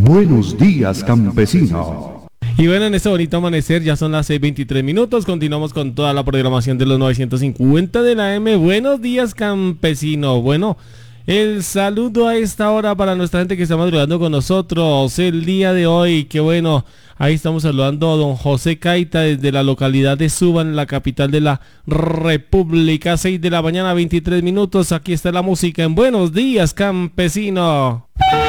Buenos días, campesino. Y bueno, en este bonito amanecer ya son las 6:23 minutos. Continuamos con toda la programación de los 950 de la M. Buenos días, campesino. Bueno, el saludo a esta hora para nuestra gente que está madrugando con nosotros el día de hoy. Qué bueno, ahí estamos saludando a don José Caita desde la localidad de Suba, en la capital de la República. 6 de la mañana, 23 minutos. Aquí está la música en Buenos días, campesino.